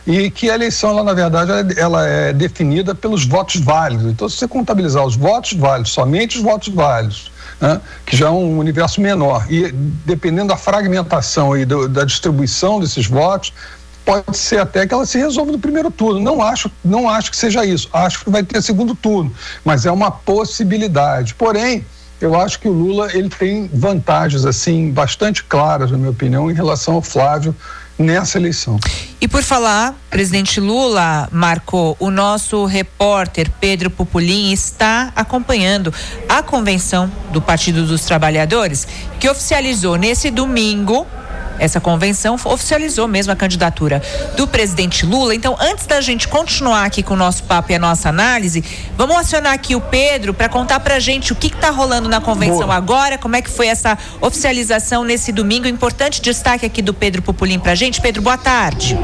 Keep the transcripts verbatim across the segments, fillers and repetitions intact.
e que a eleição, ela, na verdade, ela é definida pelos votos válidos. Então, se você contabilizar os votos válidos, somente os votos válidos, né, que já é um universo menor, e dependendo da fragmentação e do, da distribuição desses votos, pode ser até que ela se resolva no primeiro turno. Não acho, não acho que seja isso. Acho que vai ter segundo turno, mas é uma possibilidade. Porém, eu acho que o Lula, ele tem vantagens, assim, bastante claras, na minha opinião, em relação ao Flávio nessa eleição. E por falar, presidente Lula, Marco, o nosso repórter Pedro Pupolin está acompanhando a convenção do Partido dos Trabalhadores, que oficializou nesse domingo. Essa convenção oficializou mesmo a candidatura do presidente Lula. Então, antes da gente continuar aqui com o nosso papo e a nossa análise, vamos acionar aqui o Pedro para contar pra gente o que está rolando na convenção Boa. agora, como é que foi essa oficialização nesse domingo. Importante destaque aqui do Pedro Pupolin pra gente. Pedro, boa tarde.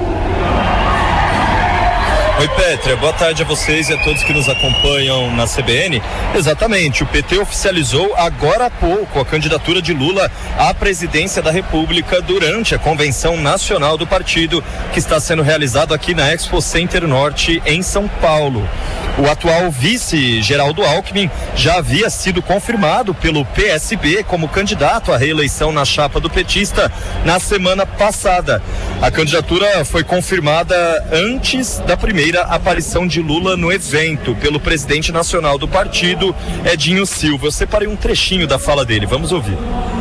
Oi, Pétria, boa tarde a vocês e a todos que nos acompanham na C B N. Exatamente, o P T oficializou agora há pouco a candidatura de Lula à presidência da República durante a convenção nacional do partido, que está sendo realizado aqui na Expo Center Norte, em São Paulo. O atual vice Geraldo Alckmin já havia sido confirmado pelo P S B como candidato à reeleição na chapa do petista na semana passada. A candidatura foi confirmada antes da primeira aparição de Lula no evento pelo presidente nacional do partido, Edinho Silva. Eu separei um trechinho da fala dele, vamos ouvir.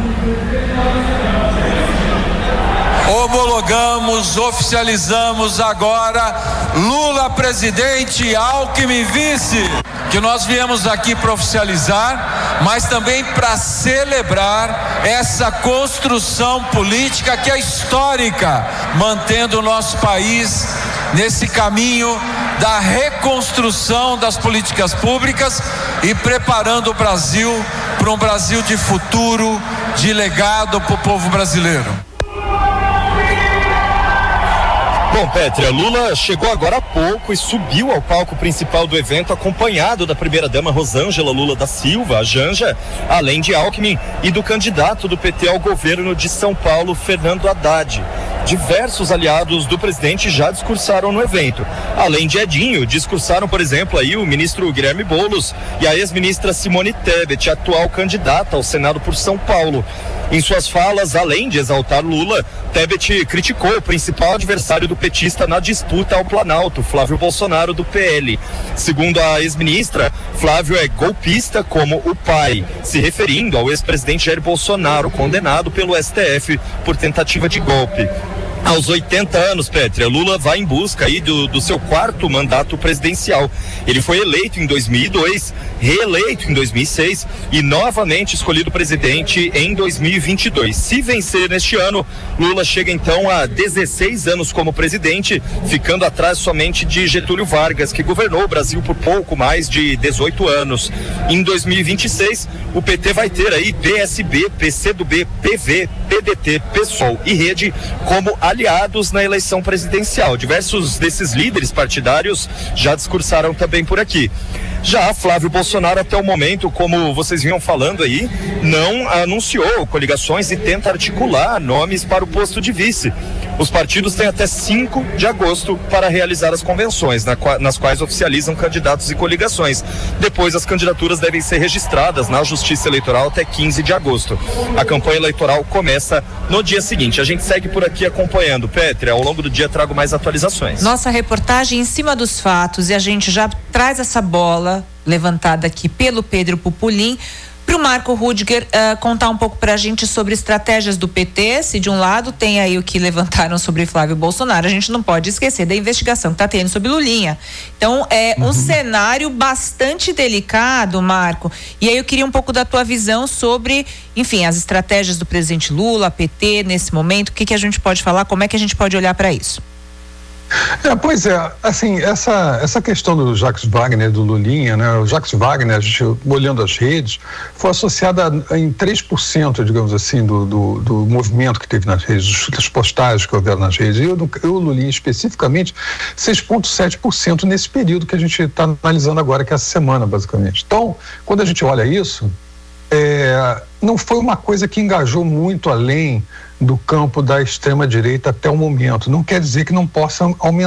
Homologamos, oficializamos agora Lula presidente, Alckmin vice, que nós viemos aqui para oficializar, mas também para celebrar essa construção política que é histórica, mantendo o nosso país nesse caminho da reconstrução das políticas públicas e preparando o Brasil para um Brasil de futuro, de legado para o povo brasileiro. Bom, Pétria, Lula chegou agora há pouco e subiu ao palco principal do evento acompanhado da primeira-dama Rosângela Lula da Silva, a Janja, além de Alckmin e do candidato do P T ao governo de São Paulo, Fernando Haddad. Diversos aliados do presidente já discursaram no evento. Além de Edinho, discursaram, por exemplo, aí o ministro Guilherme Boulos e a ex-ministra Simone Tebet, atual candidata ao Senado por São Paulo. Em suas falas, além de exaltar Lula, Tebet criticou o principal adversário do petista na disputa ao Planalto, Flávio Bolsonaro, do P L. Segundo a ex-ministra, Flávio é golpista como o pai, se referindo ao ex-presidente Jair Bolsonaro, condenado pelo S T F por tentativa de golpe. Aos oitenta anos, Pétria, Lula vai em busca aí do, do seu quarto mandato presidencial. Ele foi eleito em dois mil e dois, reeleito em dois mil e seis e novamente escolhido presidente em dois mil e vinte e dois. Se vencer neste ano, Lula chega então a dezesseis anos como presidente, ficando atrás somente de Getúlio Vargas, que governou o Brasil por pouco mais de dezoito anos. Em dois mil e vinte e seis, o P T vai ter aí P S B, P C do B, P V, P D T, PSOL e Rede como aliados na eleição presidencial. Diversos desses líderes partidários já discursaram também por aqui. Já Flávio Bolsonaro, até o momento, como vocês vinham falando aí, não anunciou coligações e tenta articular nomes para o posto de vice. Os partidos têm até cinco de agosto para realizar as convenções, na qua- nas quais oficializam candidatos e coligações. Depois, as candidaturas devem ser registradas na Justiça Eleitoral até quinze de agosto. A campanha eleitoral começa no dia seguinte. A gente segue por aqui acompanhando. Pétria, ao longo do dia trago mais atualizações. Nossa reportagem em cima dos fatos, e a gente já traz essa bola levantada aqui pelo Pedro Pupolin para o Marco Rudiger uh, contar um pouco para a gente sobre estratégias do P T. Se de um lado tem aí o que levantaram sobre Flávio Bolsonaro, a gente não pode esquecer da investigação que está tendo sobre Lulinha. Então é um uhum. cenário bastante delicado, Marco, e aí eu queria um pouco da tua visão sobre, enfim, as estratégias do presidente Lula, P T nesse momento. O que que a gente pode falar, como é que a gente pode olhar para isso? É, pois é, assim, essa, essa questão do Jacques Wagner, do Lulinha, né? O Jacques Wagner, a gente, olhando as redes, foi associada a, em três por cento, digamos assim, do, do, do movimento que teve nas redes, das postagens que houveram nas redes. E o, o Lulinha, especificamente, seis vírgula sete por cento nesse período que a gente está analisando agora, que é essa semana, basicamente. Então, quando a gente olha isso, é, não foi uma coisa que engajou muito além do campo da extrema-direita até o momento. Não quer dizer que não possa aumentar